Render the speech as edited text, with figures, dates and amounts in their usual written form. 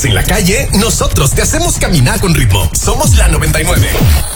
en la calle, nosotros te hacemos caminar con ritmo. Somos la 99.